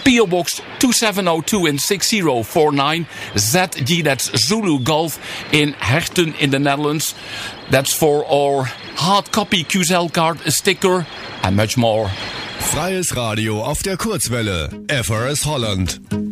P.O. Box 2702 in 6049 ZG, that's Zulu Golf in Herten in the Netherlands. That's for our hard copy QSL card, a sticker and much more. Freies Radio auf der Kurzwelle. FRS Holland.